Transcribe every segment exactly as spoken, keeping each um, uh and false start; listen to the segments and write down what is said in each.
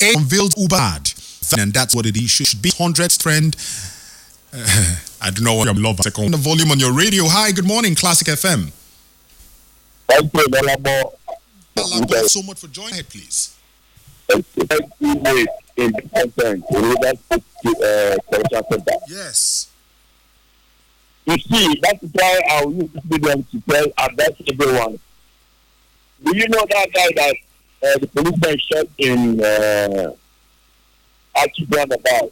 A unveiled Uber ad, and that's what it is. Should be hundredth trend. Uh, I don't know what your love. Second, the volume on your radio. Hi, good morning, Classic F M. Thank you, Dalabo. Thank you so much for joining. Ahead, please. Thank you, wait in the content. Uh, yes. You see, that's why I'll use this medium to tell advise everyone. Do you know that guy that uh, the policeman shot in uh, Archie Roundabout?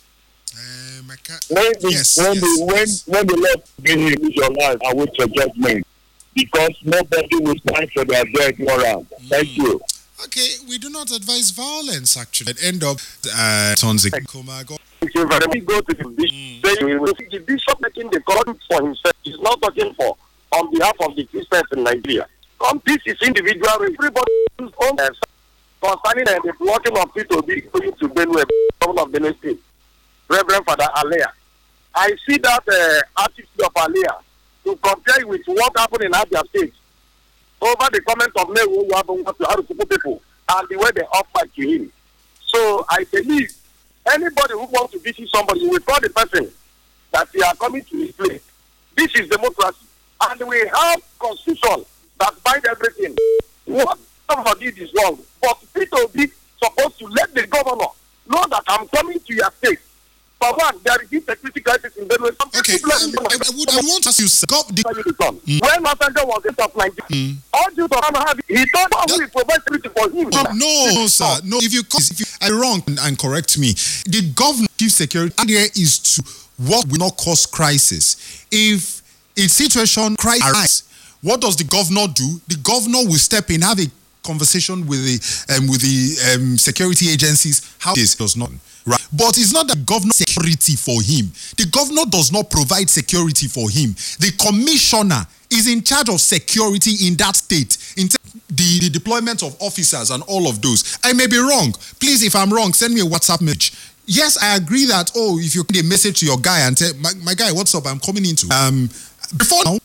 Um, when the yes, when yes, the when yes. when the Lord give you lose your life, I wait your judgment because nobody will stand for their death warrant. Mm. Thank you. Okay, we do not advise violence. Actually, at end of uh, Tonzik. Let me go to the bishop. Mm. Say, the bishop making the call for himself. He's not talking for on behalf of the Christians in Nigeria. Come, this is individual. Everybody's own uh, concerning uh, the blocking of people be going to Benue, governor of Benue State, Reverend Father Alea. I see that uh, attitude of Alea to compare with what happened in Abia State over the comment of Meru who happened to Harusuku people and the way they offered to him. So I believe anybody who wants to visit somebody will call the person that they are coming to his place. This is democracy, and we have constitution that binds everything. What governor did is wrong, but people be supposed to let the governor know that I'm coming to your state. For one, there is security crisis in Benue. Okay, um, I, I would I want to ask you, sir. God, the, mm. When Masanjo was in of Nigeria, mm. all due to have he thought that we provide security for him. Um, no, no, sir. No, if you if you are wrong and, and correct me, the governor gives security. The idea is to what will not cause crisis. If a situation crisis arises, what does the governor do? The governor will step in, have a conversation with the um, with the um, security agencies. How this does not. Right. But it's not the governor security for him. The governor does not provide security for him. The commissioner is in charge of security in that state, in the, the deployment of officers and all of those. I may be wrong. Please, if I'm wrong, send me a WhatsApp message. Yes, I agree that, oh, if you send a message to your guy and tell, my, my guy, what's up? I'm coming into. Um, before now,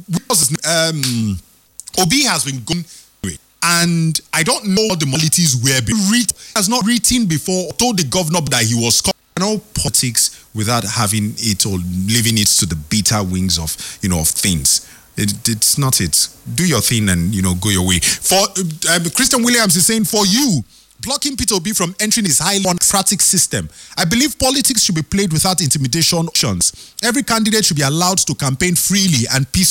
um, Obi has been going. And I don't know what the modalities were. Read has not written before, told the governor that he was no politics without having it or leaving it to the bitter wings of, you know, of things. It, it's not it. Do your thing and, you know, go your way. For um, Christian Williams is saying, for you, blocking Peter Obi from entering his highly democratic system. I believe politics should be played without intimidation. Every candidate should be allowed to campaign freely and peacefully.